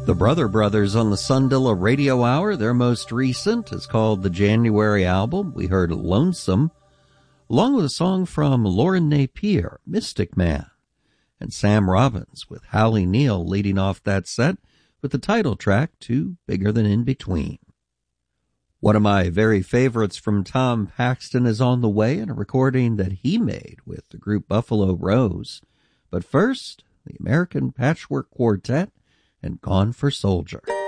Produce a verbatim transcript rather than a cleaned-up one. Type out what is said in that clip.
The Brother Brothers on the Sundilla Radio Hour. Their most recent is called the January album. We heard Lonesome, along with a song from Lauren Napier, Mystic Man, and Sam Robbins with Hallie Neal leading off that set with the title track to Bigger Than In Between. One of my very favorites from Tom Paxton is on the way in a recording that he made with the group Buffalo Rose. But first, the American Patchwork Quartet and Gone for Soldier.